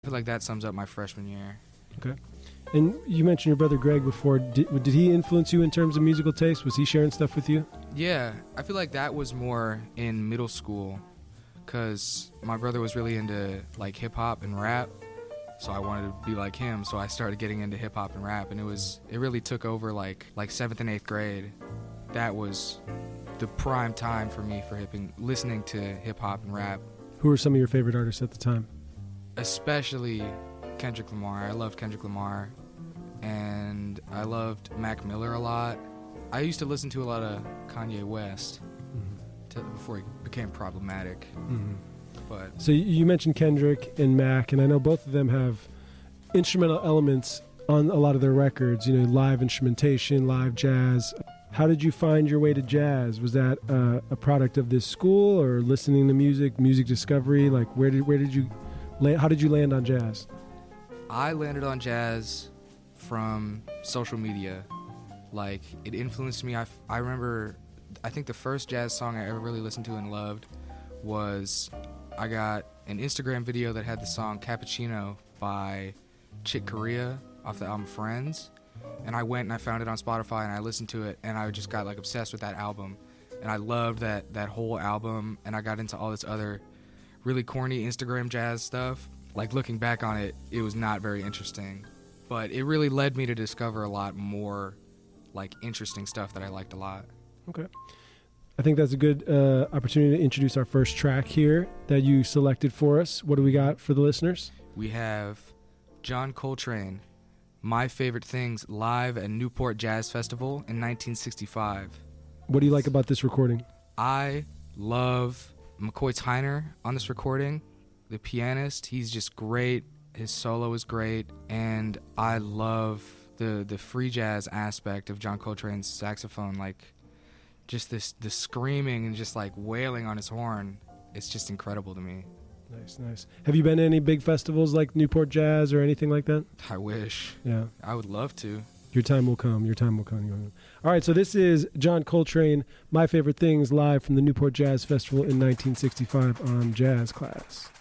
I feel like that sums up my freshman year. Okay. And you mentioned your brother Greg before. Did he influence you in terms of musical taste? Was he sharing stuff with you? Yeah, I feel like that was more in middle school because my brother was really into like hip hop and rap. So I wanted to be like him. So I started getting into hip hop and rap, and it really took over like 7th and 8th grade. That was the prime time for me for listening to hip hop and rap. Who were some of your favorite artists at the time? Especially Kendrick Lamar. I loved Kendrick Lamar, and I loved Mac Miller a lot. I used to listen to a lot of Kanye West before he became problematic. But so you mentioned Kendrick and Mac, and I know both of them have instrumental elements on a lot of their records, you know, live instrumentation, live jazz. How did you find your way to jazz? Was that a product of this school or listening to music discovery? Like where did you land, how did you land on jazz? I landed on jazz from social media. Like it influenced me. I remember, I think the first jazz song I ever really listened to and loved was, I got an Instagram video that had the song Cappuccino by Chick Corea off the album Friends, and I went and I found it on Spotify and I listened to it, and I just got like obsessed with that album, and I loved that whole album, and I got into all this other really corny Instagram jazz stuff. Like looking back on it, it was not very interesting, but it really led me to discover a lot more like interesting stuff that I liked a lot. Okay. I think that's a good opportunity to introduce our first track here that you selected for us. What do we got for the listeners? We have John Coltrane, My Favorite Things, live at Newport Jazz Festival in 1965. What do you like about this recording? I love McCoy Tyner on this recording, the pianist. He's just great. His solo is great, and I love the free jazz aspect of John Coltrane's saxophone, like just the screaming and just like wailing on his horn. It's just incredible to me. Nice. Have you been to any big festivals like Newport Jazz or anything like that? I wish. Yeah. I would love to. Your time will come. All right, so this is John Coltrane, My Favorite Things, live from the Newport Jazz Festival in 1965 on Jazz Class.